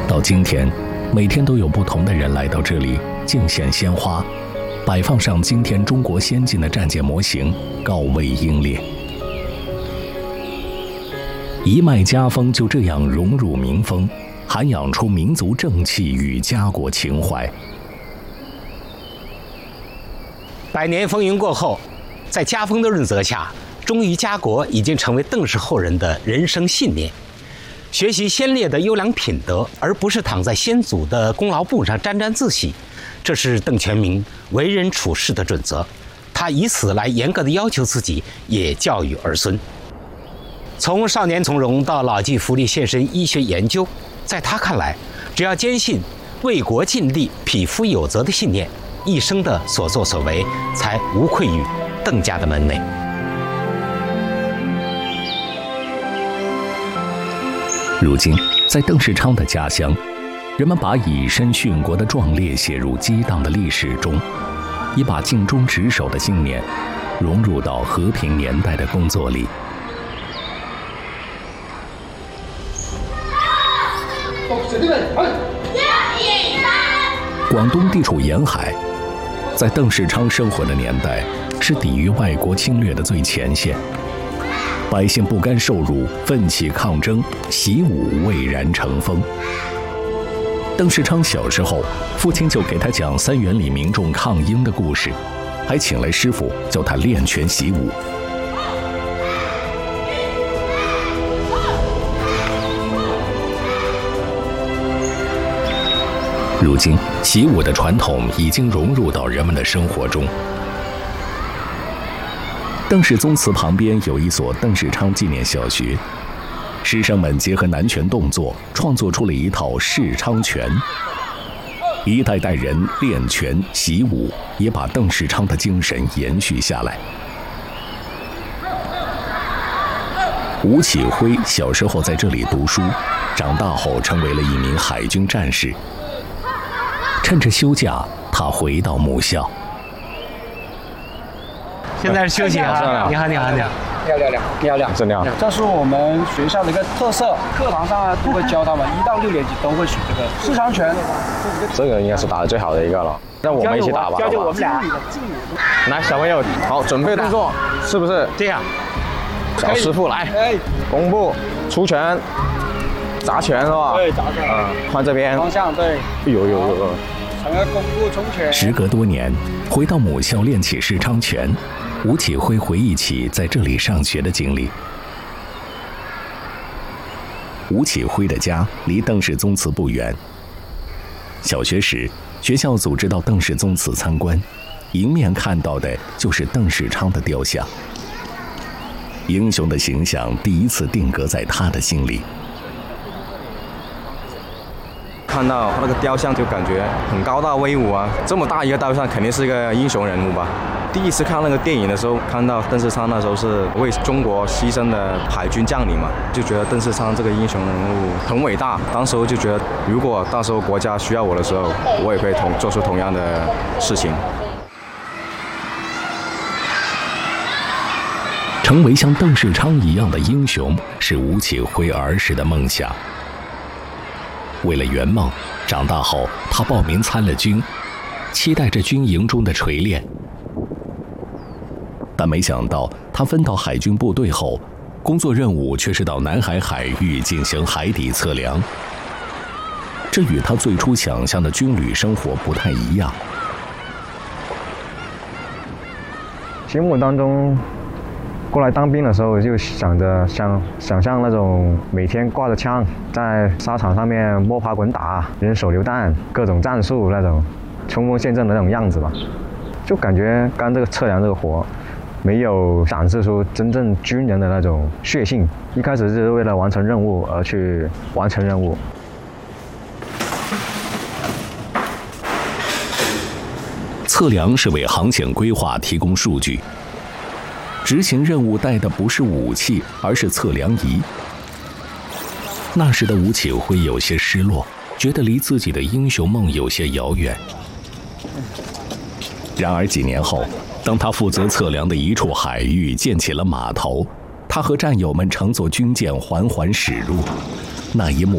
到今天，每天都有不同的人来到这里敬献鲜花，摆放上今天中国先进的战舰模型，告慰英烈。一脉家风就这样融入民风，涵养出民族正气与家国情怀。 100年风云过后，在家风的润泽下，忠于家国已经成为邓氏后人的人生信念。学习先烈的优良品德，而不是躺在先祖的功劳簿上沾沾自喜，这是邓全民为人处事的准则。他以此来严格的要求自己，也教育儿孙。从少年从容到老骥伏枥献身医学研究，在他看来，只要坚信为国尽力、匹夫有责的信念，一生的所作所为才无愧于邓家的门楣。 如今，在邓世昌的家乡，人们把以身殉国的壮烈写入激荡的历史中，也把尽忠职守的信念融入到和平年代的工作里。广东地处沿海，在邓世昌生活的年代，是抵御外国侵略的最前线。百姓不甘受辱，奋起抗争，习武蔚然成风。邓世昌小时候，父亲就给他讲3元里民众抗英的故事，还请来师傅教他练拳习武。如今，习武的传统已经融入到人们的生活中。邓氏宗祠旁边有一所邓世昌纪念小学，师生们结合南拳动作，创作出了一套世昌拳。一代代人练拳习武，也把邓世昌的精神延续下来。吴启辉小时候在这里读书，长大后成为了一名海军战士。趁着休假，他回到母校。 现在是休息啊！你好，你好，你好， 漂亮，真亮。这是我们学校的一个特色，课堂上都会教他们，1到6年级都会学这个世昌拳。 这个应该是打得最好的一个了，让我们一起打吧。 教我们俩。 来，小朋友，好，准备动作，是不是这样？ 小师傅来，弓步出拳，砸拳是吧？ 对，砸拳。 换这边。 方向对。 有。 成个弓步冲拳。 时隔多年，回到母校练起世昌拳，吴启辉回忆起在这里上学的经历。吴启辉的家离邓氏宗祠不远。小学时，学校组织到邓氏宗祠参观，迎面看到的就是邓世昌的雕像。英雄的形象第一次定格在他的心里。 看到他那个雕像就感觉很高大威武啊，这么大一个雕像肯定是一个英雄人物吧。第一次看那个电影的时候，看到邓世昌那时候是为中国牺牲的海军将领嘛，就觉得邓世昌这个英雄人物很伟大。当时就觉得，如果到时候国家需要我的时候，我也会做出同样的事情。 成为像邓世昌一样的英雄，是吴启辉儿时的梦想。为了圆梦，长大后他报名参了军，期待着军营中的锤炼。但没想到，他分到海军部队后，工作任务却是到南海海域进行海底测量。这与他最初想象的军旅生活不太一样。 心目当中，过来当兵的时候就想象那种每天挂着枪在沙场上面摸爬滚打、人手榴弹、各种战术那种冲锋陷阵的那种样子吧，就感觉干这个测量这个活，没有展示出真正军人的那种血性。一开始是为了完成任务而去完成任务。 测量是为航线规划提供数据。执行任务带的不是武器，而是测量仪。那时的吴启辉有些失落，觉得离自己的英雄梦有些遥远。然而几年后，当他负责测量的一处海域建起了码头，他和战友们乘坐军舰缓缓驶入，那一幕